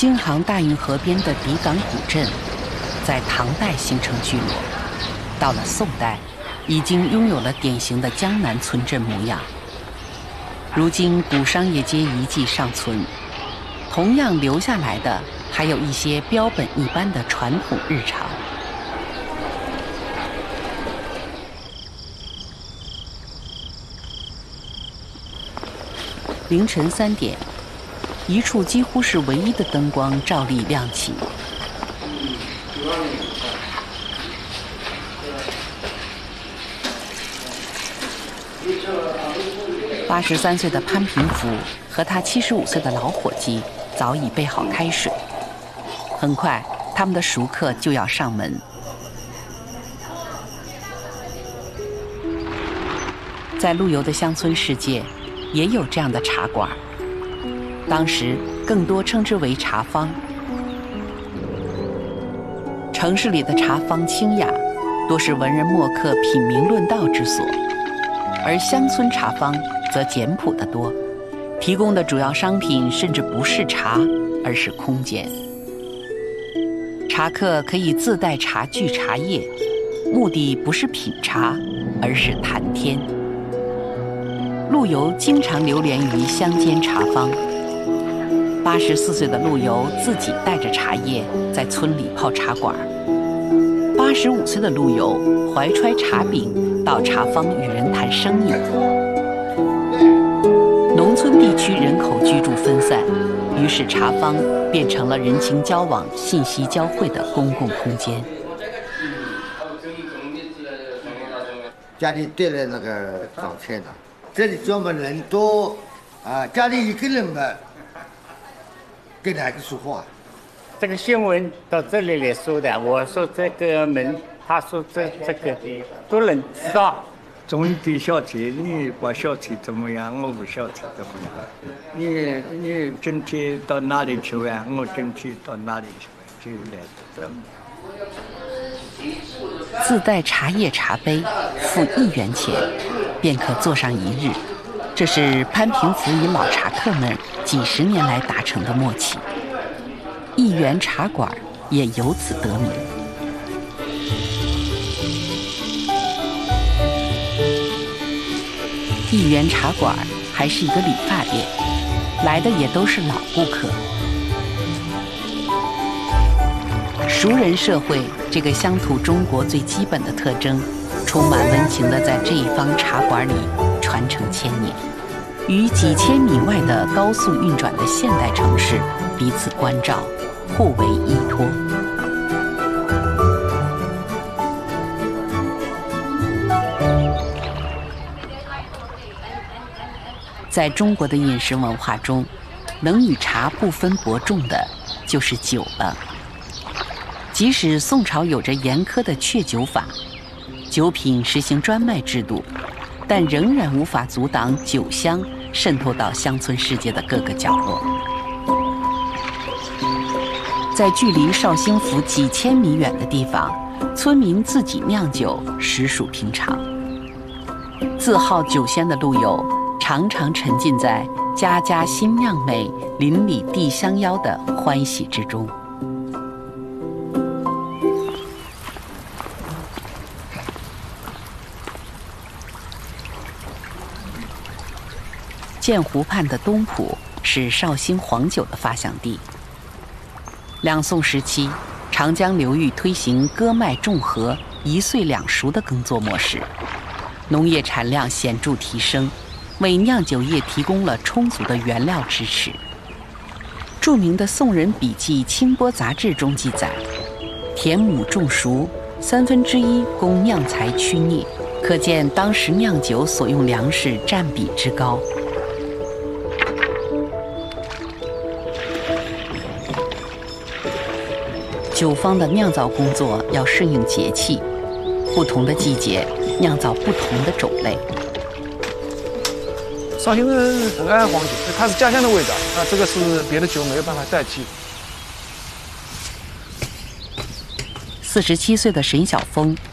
京杭大运河边的底港古镇，在唐代形成聚落，到了宋代，已经拥有了典型的江南村镇模样。如今古商业街遗迹尚存，同样留下来的还有一些标本一般的传统日常。凌晨3点，一处几乎是唯一的灯光照例亮起。83岁的潘平福和他75岁的老伙计早已备好开水，很快他们的熟客就要上门。在陆游的乡村世界，也有这样的茶馆，当时更多称之为茶坊。城市里的茶坊清雅，多是文人墨客品茗论道之所，而乡村茶坊则简朴得多，提供的主要商品甚至不是茶，而是空间。茶客可以自带茶具茶叶，目的不是品茶，而是谈天。陆游经常流连于乡间茶坊。84岁的陆游自己带着茶叶在村里泡茶馆，85岁的陆游怀揣茶饼到茶坊与人谈生意。农村地区人口居住分散，于是茶坊变成了人情交往、信息交汇的公共空间。 家里对了那个早菜的，这里专门人多啊，家里一个人嘛，跟哪个说话？ 这个新闻到这里来说的，我说这个门，他说这个都能知道。 种一点小菜，你把小菜怎么样？我不小菜怎么样？你今天到哪里去玩？我今天到哪里去玩？就来这。 自带茶叶茶杯，付1元钱，便可坐上一日。这是潘平福与老茶客们几10年来达成的默契。1元茶馆也由此得名。1元茶馆还是一个理发店，来的也都是老顾客。熟人社会这个乡土中国最基本的特征，充满温情地在这一方茶馆里传承1000年，与几千米外的高速运转的现代城市彼此关照，互为依托。在中国的饮食文化中，能与茶不分伯仲的就是酒了。即使宋朝有着严苛的确酒法，酒品实行专卖制度，但仍然无法阻挡酒香渗透到乡村世界的各个角落。在距离绍兴府几千米远的地方，村民自己酿酒实属平常。自好酒仙的陆游，常常沉浸在家家新酿美，邻里递香邀的欢喜之中。建湖畔的东浦是绍兴黄酒的发祥地。两宋时期，长江流域推行割麦种禾、1岁2熟的耕作模式，农业产量显著提升，为酿酒业提供了充足的原料支持。著名的宋人笔记《清波杂志》中记载，田亩种熟1/3供酿材驱孽，可见当时酿酒所用粮食占比之高。酒坊的酿造工作要顺应节气，不同的季节酿造不同的种类。 绍兴人很爱黄酒，它是家乡的味道啊，这个是别的酒没有办法代替。 47岁的沈晓峰